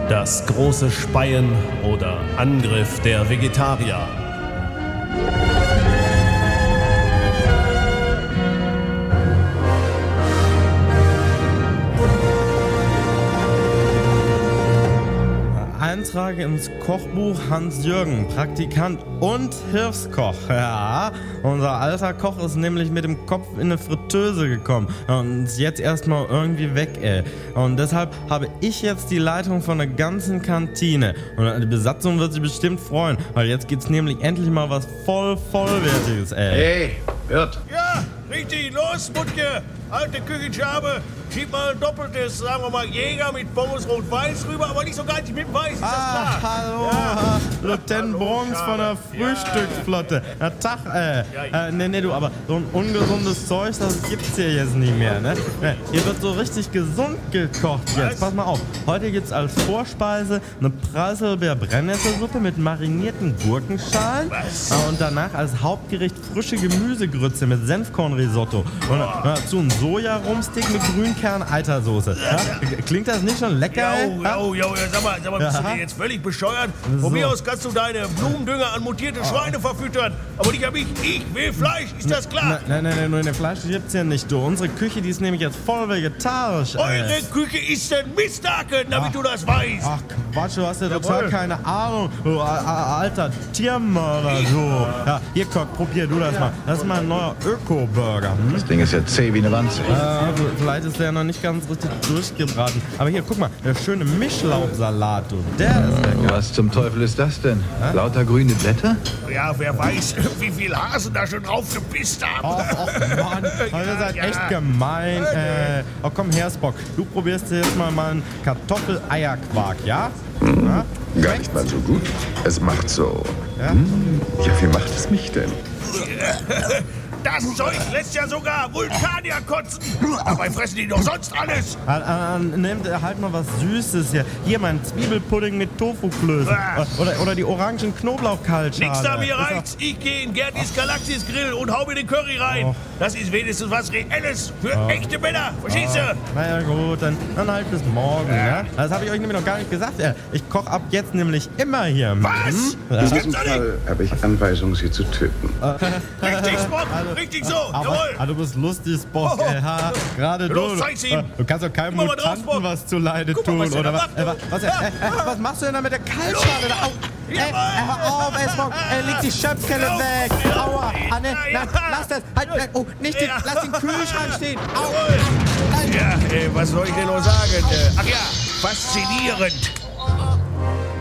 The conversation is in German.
Das große Speien oder Angriff der Vegetarier. Eintrag ins Kochbuch Hans-Jürgen, Praktikant und Hilfskoch. Ja, unser alter Koch ist nämlich mit dem Kopf in eine Fritteuse gekommen und ist jetzt erstmal irgendwie weg, ey. Und deshalb habe ich jetzt die Leitung von der ganzen Kantine. Und die Besatzung wird sich bestimmt freuen, weil jetzt gibt's nämlich endlich mal was vollwertiges, ey. Hey, Wirt. Ja, richtig, los, Mutke. Alte Küchenschabe, schieb mal ein doppeltes, sagen wir mal, Jäger mit Pommes Rot-Weiß rüber, aber nicht so geizig mit Weiß, ist das klar? Hallo, Ja. Lieutenant Bronx von der Frühstücksflotte. Ja, Tag, nee, du, aber so ein ungesundes Zeug, das gibt's hier jetzt nicht mehr, ne? Hier wird so richtig gesund gekocht jetzt. Pass mal auf, heute gibt's als Vorspeise eine Preiselbeer-Brennnesselsuppe mit marinierten Gurkenschalen. Und danach als Hauptgericht frische Gemüsegrütze mit Senfkornrisotto. Und dazu ein Soja-Rumstick mit Grünkern-Eitersoße. Ja? Klingt das nicht schon lecker? Sag mal, bist du denn jetzt völlig bescheuert? Von mir aus kannst du deine Blumendünger an mutierte Schweine verfüttern, aber nicht an mich. Ich will Fleisch, ist das klar? Nein, Fleisch gibt's hier nicht, du. Unsere Küche, die ist nämlich jetzt voll vegetarisch. Eure Küche ist ein Misthaken, damit du das weißt. Ach Quatsch, du hast ja total keine Ahnung. Du alter Tiermörder, du. Ja, hier, Koch, probier du das mal. Das ist mein neuer Öko-Burger. Das Ding ist ja zäh wie eine Wanze. Vielleicht ist der noch nicht ganz richtig durchgebraten. Aber hier, guck mal, der schöne Mischlaubsalat, du. Der ist lecker. Was zum Teufel ist das denn? Lauter grüne Blätter? Ja, wer weiß, wie viel Hasen da schon drauf gepisst haben. Och Mann, ihr seid echt gemein. Oh, komm her, Spock. Du probierst jetzt mal einen Kartoffel-Eierquark, ja? Ja? Gar nicht mal so gut. Es macht so. Ja? Ja, wie macht es mich denn? Das Zeug lässt ja sogar Vulkanier kotzen. Dabei fressen die doch sonst alles. Nehmt halt mal was Süßes hier. Hier mein Zwiebelpudding mit Tofuklößen. Oder die orangen Knoblauchkaltschale. Nix da, mir reicht's. Ich gehe in Gertis Galaxis Grill und hau mir den Curry rein. Das ist wenigstens was Reelles für echte Männer. Verstehst du? Na ja gut, dann halt bis morgen, ja? Das habe ich euch nämlich noch gar nicht gesagt. Ich koche ab jetzt nämlich immer hier. Was? In diesem Fall habe ich Anweisung, Sie zu töten. Richtig, Spock. Richtig so. Jawohl. Du bist lustig, Spock. Gerade Los, du. zeig's ihm. Du kannst doch keinem Guck mal drauf, Mutanten Spock. was zuleide Guck mal, tun, was der oder da was? macht. Was machst du denn da mit der Kaltschale? Hör auf, Spock. Leg die Schöpfkelle weg. Aua. Nee, lass das. Halt, oh, nicht lass den Kühlschrank stehen. Au. Ja, was soll ich denn noch sagen? Ach ja, faszinierend.